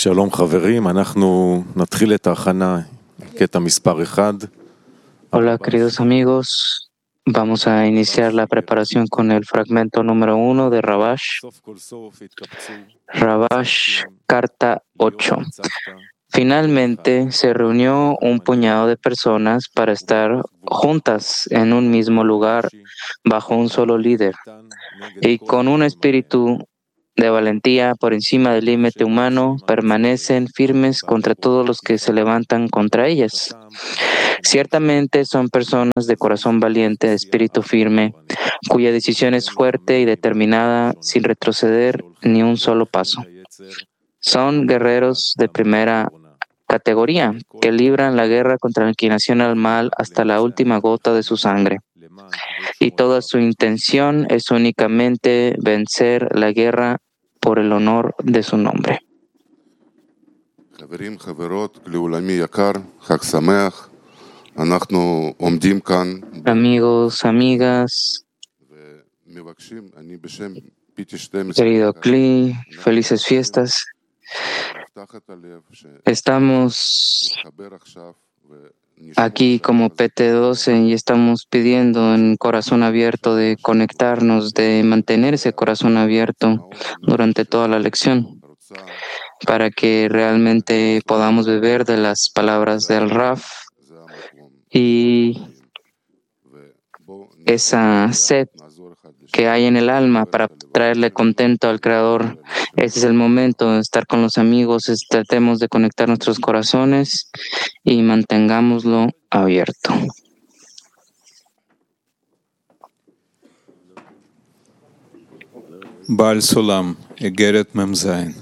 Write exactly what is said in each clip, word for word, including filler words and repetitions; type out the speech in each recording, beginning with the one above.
שלום חברים, אנחנו נתחיל את ההכנה, קטע מספר אחד. Hola queridos amigos, vamos a iniciar la preparación con el fragmento número uno de Rabash. Rabash, carta ocho. Finalmente se reunió un puñado de personas para estar juntas en un mismo lugar bajo un solo líder y con un espíritu de valentía por encima del límite humano permanecen firmes contra todos los que se levantan contra ellas. Ciertamente son personas de corazón valiente, de espíritu firme, cuya decisión es fuerte y determinada sin retroceder ni un solo paso. Son guerreros de primera categoría que libran la guerra contra la inclinación al mal hasta la última gota de su sangre. Y toda su intención es únicamente vencer la guerra por el honor de su nombre. Amigos, amigas, querido Kli, felices fiestas. Estamos aquí como P T doce y estamos pidiendo en corazón abierto de conectarnos, de mantener ese corazón abierto durante toda la lección, para que realmente podamos beber de las palabras del Raf y esa sed que hay en el alma para traerle contento al Creador. Ese es el momento de estar con los amigos, es, tratemos de conectar nuestros corazones y mantengámoslo abierto. Baal Sulam, Egeret Memzain.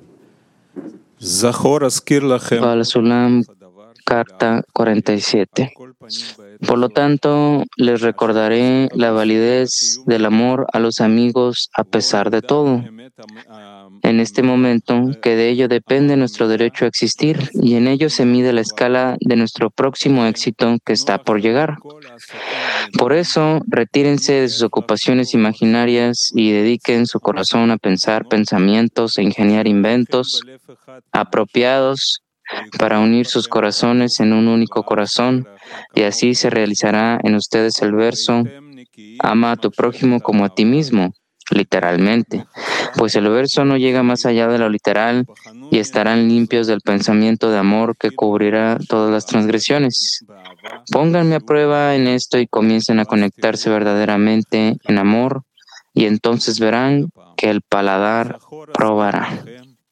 Zachor azkir lachem. Baal Sulam, carta cuarenta y siete. Por lo tanto, les recordaré la validez del amor a los amigos a pesar de todo. En este momento, que de ello depende nuestro derecho a existir, y en ello se mide la escala de nuestro próximo éxito que está por llegar. Por eso, retírense de sus ocupaciones imaginarias y dediquen su corazón a pensar pensamientos e ingeniar inventos apropiados para unir sus corazones en un único corazón, y así se realizará en ustedes el verso «Ama a tu prójimo como a ti mismo», literalmente, pues el verso no llega más allá de lo literal y estarán limpios del pensamiento de amor que cubrirá todas las transgresiones. Pónganme a prueba en esto y comiencen a conectarse verdaderamente en amor, y entonces verán que el paladar probará.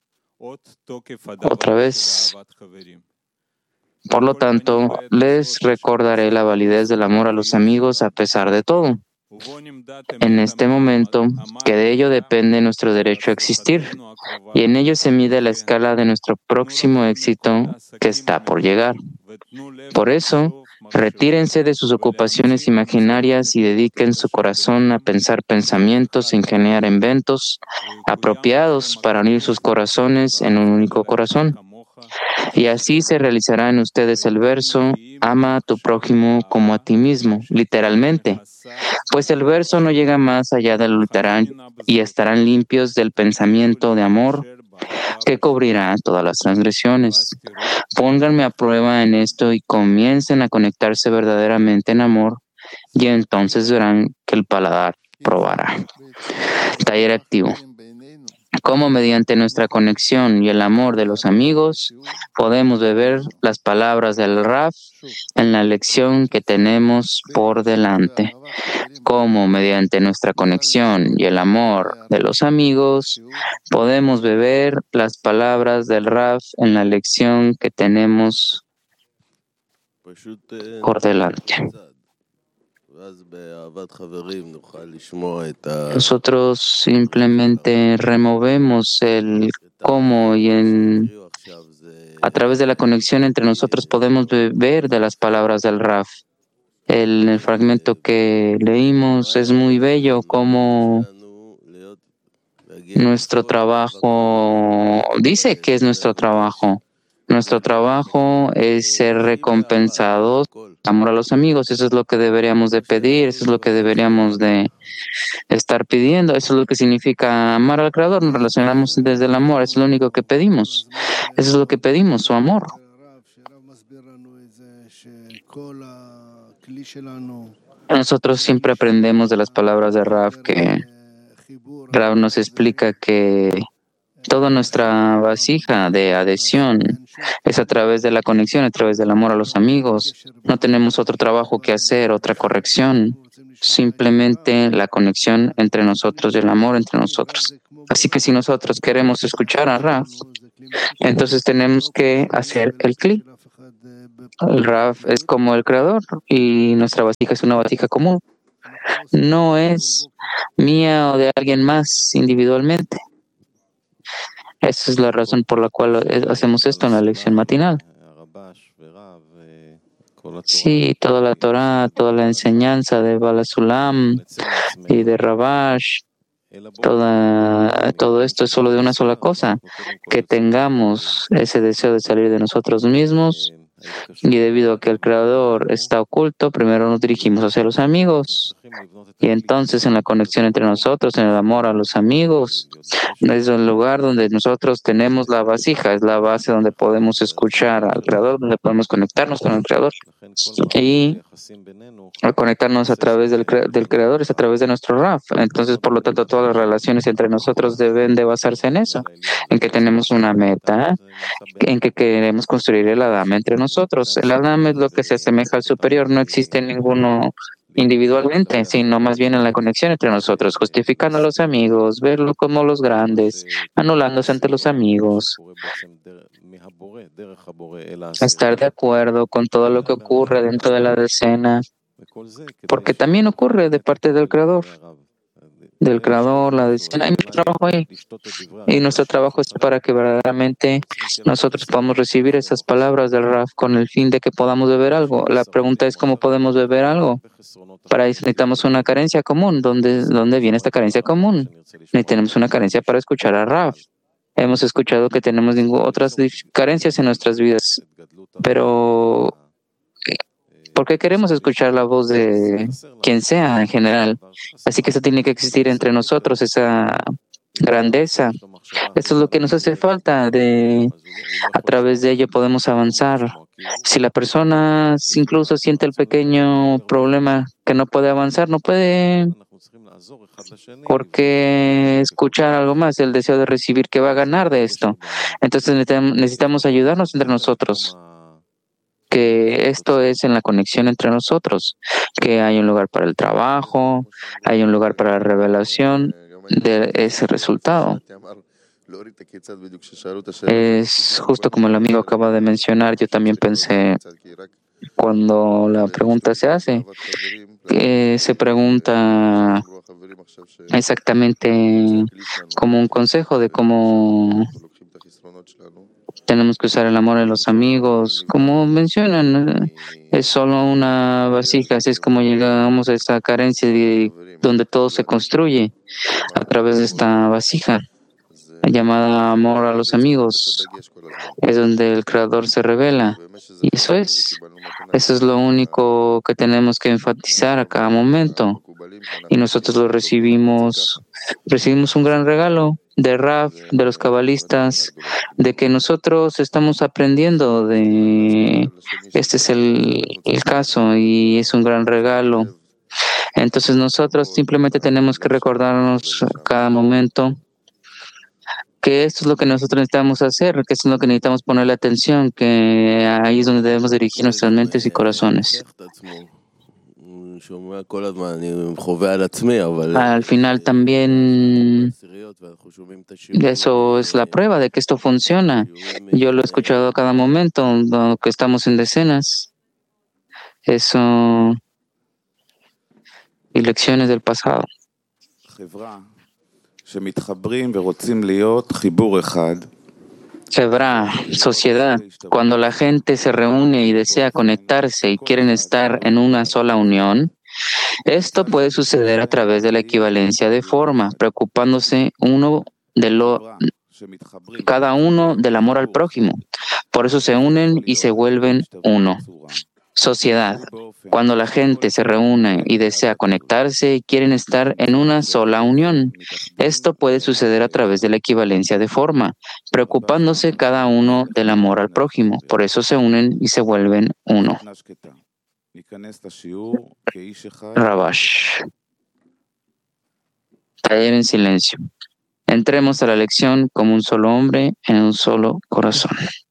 Otra vez. Por lo tanto, les recordaré la validez del amor a los amigos a pesar de todo. En este momento, que de ello depende nuestro derecho a existir, y en ello se mide la escala de nuestro próximo éxito que está por llegar. Por eso, retírense de sus ocupaciones imaginarias y dediquen su corazón a pensar pensamientos e ingeniar inventos apropiados para unir sus corazones en un único corazón. Y así se realizará en ustedes el verso «Ama a tu prójimo como a ti mismo», literalmente, pues el verso no llega más allá de lo literal y estarán limpios del pensamiento de amor que cubrirá todas las transgresiones. Pónganme a prueba en esto y comiencen a conectarse verdaderamente en amor, y entonces verán que el paladar probará. Taller activo. Cómo mediante nuestra conexión y el amor de los amigos podemos beber las palabras del Raf en la lección que tenemos por delante. Cómo mediante nuestra conexión y el amor de los amigos podemos beber las palabras del Raf en la lección que tenemos por delante. Nosotros simplemente removemos el cómo y en, a través de la conexión entre nosotros podemos beber de las palabras del Raf. El, el fragmento que leímos es muy bello, como nuestro trabajo, dice que es nuestro trabajo. Nuestro trabajo es ser recompensados amor a los amigos. Eso es lo que deberíamos de pedir, eso es lo que deberíamos de estar pidiendo. Eso es lo que significa amar al Creador. Nos relacionamos desde el amor, eso es lo único que pedimos. Eso es lo que pedimos, su amor. Nosotros siempre aprendemos de las palabras de Rav que Rav nos explica que toda nuestra vasija de adhesión es a través de la conexión, a través del amor a los amigos. No tenemos otro trabajo que hacer, otra corrección, simplemente la conexión entre nosotros y el amor entre nosotros. Así que si nosotros queremos escuchar a Rav, entonces tenemos que hacer el clic. El Rav es como el Creador y nuestra vasija es una vasija común. No es mía o de alguien más individualmente. Esa es la razón por la cual hacemos esto en la lección matinal. Sí, toda la Torah, toda la enseñanza de Bala Sulam y de Rabash, toda, todo esto es solo de una sola cosa, que tengamos ese deseo de salir de nosotros mismos. Y debido a que el Creador está oculto, primero nos dirigimos hacia los amigos. Y entonces en la conexión entre nosotros, en el amor a los amigos, es el lugar donde nosotros tenemos la vasija, es la base donde podemos escuchar al Creador, donde podemos conectarnos con el Creador. Y al conectarnos a través del, del Creador es a través de nuestro Rav. Entonces, por lo tanto, todas las relaciones entre nosotros deben de basarse en eso, en que tenemos una meta, en que queremos construir el Adam entre nosotros. El Adam es lo que se asemeja al superior, no existe ninguno individualmente, sino más bien en la conexión entre nosotros, justificando a los amigos, verlo como los grandes, anulándose ante los amigos, estar de acuerdo con todo lo que ocurre dentro de la decena, porque también ocurre de parte del Creador. Del Creador, la decena, hay mucho trabajo ahí. Y nuestro trabajo es para que verdaderamente nosotros podamos recibir esas palabras del Rav con el fin de que podamos beber algo. La pregunta es cómo podemos beber algo. Para eso necesitamos una carencia común. ¿Dónde, dónde viene esta carencia común? Necesitamos una carencia para escuchar a Rav. Hemos escuchado que tenemos otras carencias en nuestras vidas, pero ¿por qué queremos escuchar la voz de quien sea en general? Así que eso tiene que existir entre nosotros, esa grandeza. Eso es lo que nos hace falta. De, a través de ello podemos avanzar. Si la persona incluso siente el pequeño problema que no puede avanzar, no puede, ¿por qué escuchar algo más? El deseo de recibir que va a ganar de esto. Entonces necesitamos ayudarnos entre nosotros. Que esto es en la conexión entre nosotros, que hay un lugar para el trabajo, hay un lugar para la revelación de ese resultado. Es justo como el amigo acaba de mencionar, yo también pensé cuando la pregunta se hace, que se pregunta exactamente como un consejo de cómo tenemos que usar el amor en los amigos. Como mencionan, es solo una vasija, así es como llegamos a esta carencia de donde todo se construye a través de esta vasija llamada amor a los amigos. Es donde el Creador se revela. Y eso es. Eso es lo único que tenemos que enfatizar a cada momento. Y nosotros lo recibimos, recibimos un gran regalo de Rav, de los cabalistas, de que nosotros estamos aprendiendo de este es el, el caso y es un gran regalo. Entonces nosotros simplemente tenemos que recordarnos cada momento que esto es lo que nosotros necesitamos hacer, que esto es lo que necesitamos ponerle atención, que ahí es donde debemos dirigir nuestras mentes y corazones. Al final también eso es la prueba de que esto funciona. Yo lo he escuchado a cada momento que estamos en decenas. Eso y lecciones del pasado. Hebra, sociedad, cuando la gente se reúne y desea conectarse y quieren estar en una sola unión, esto puede suceder a través de la equivalencia de forma, preocupándose uno de lo, cada uno del amor al prójimo. Por eso se unen y se vuelven uno. Sociedad. Cuando la gente se reúne y desea conectarse, quieren estar en una sola unión. Esto puede suceder a través de la equivalencia de forma, preocupándose cada uno del amor al prójimo. Por eso se unen y se vuelven uno. Rabash. Taller en silencio. Entremos a la lección como un solo hombre en un solo corazón.